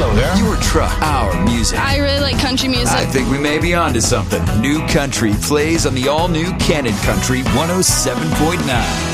Hello there. Your truck, our music. I really like country music. I think we may be onto something. New Country plays on the all-new Canon Country 107.9.